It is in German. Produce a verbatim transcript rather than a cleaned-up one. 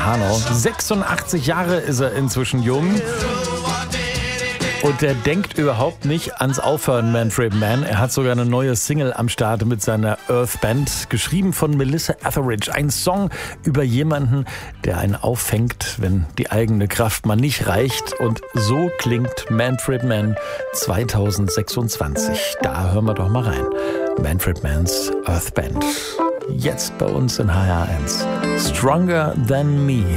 Hanau. sechsundachtzig Jahre ist er inzwischen jung. Und er denkt überhaupt nicht ans Aufhören, Manfred Mann. Er hat sogar eine neue Single am Start mit seiner Earth Band, geschrieben von Melissa Etheridge. Ein Song über jemanden, der einen auffängt, wenn die eigene Kraft mal nicht reicht. Und so klingt Manfred Mann zweitausendsechsundzwanzig. Da hören wir doch mal rein. Manfred Manns Earth Band. Jetzt bei uns in H R eins. Stronger Than Me.